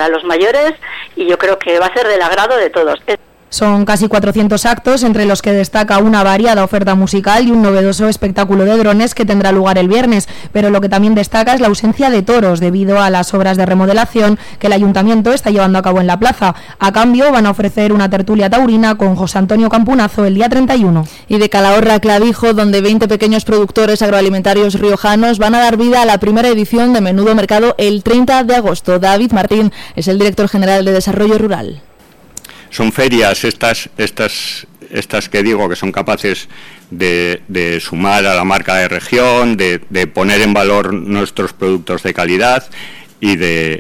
para los mayores, y yo creo que va a ser del agrado de todos. Son casi 400 actos, entre los que destaca una variada oferta musical y un novedoso espectáculo de drones que tendrá lugar el viernes, pero lo que también destaca es la ausencia de toros debido a las obras de remodelación que el Ayuntamiento está llevando a cabo en la plaza. A cambio van a ofrecer una tertulia taurina con José Antonio Campunazo el día 31. Y de Calahorra a Clavijo, donde 20 pequeños productores agroalimentarios riojanos van a dar vida a la primera edición de Menudo Mercado el 30 de agosto. David Martín es el director general de Desarrollo Rural. Son ferias estas que digo, que son capaces de sumar a la marca de región, de poner en valor nuestros productos de calidad y de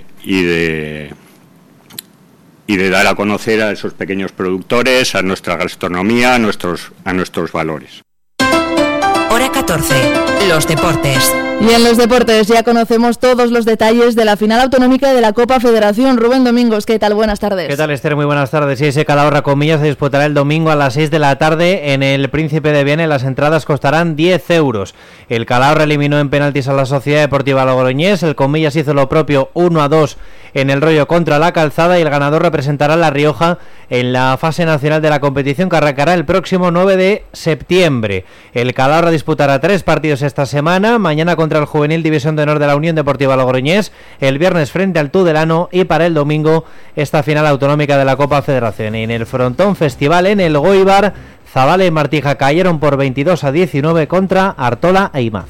dar a conocer a esos pequeños productores, a nuestra gastronomía, a nuestros valores. Hora 14. Los deportes. Y en los deportes ya conocemos todos los detalles de la final autonómica de la Copa Federación. Rubén Domingos, ¿qué tal? Buenas tardes. ¿Qué tal, Esther? Muy buenas tardes. Sí, ese Calahorra Comillas se disputará el domingo a las 6 de la tarde en el Príncipe de Viana. Las entradas costarán 10 euros. El Calahorra eliminó en penaltis a la Sociedad Deportiva Logroñés. El Comillas hizo lo propio 1-2 en el Rollo contra la Calzada, y el ganador representará a La Rioja en la fase nacional de la competición, que arrancará el próximo 9 de septiembre. El Calahorra disputará 3 partidos esta semana: mañana contra el Juvenil División de Honor de la Unión Deportiva Logroñés, el viernes frente al Tudelano, y para el domingo esta final autonómica de la Copa Federación. Y en el Frontón Festival en el Goibar, Zabala y Martija cayeron por 22-19 contra Artola e Imaz.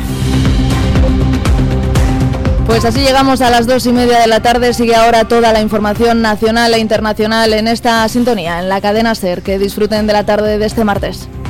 Pues así llegamos a las 2:30 de la tarde. Sigue ahora toda la información nacional e internacional en esta sintonía, en la cadena SER. Que disfruten de la tarde de este martes.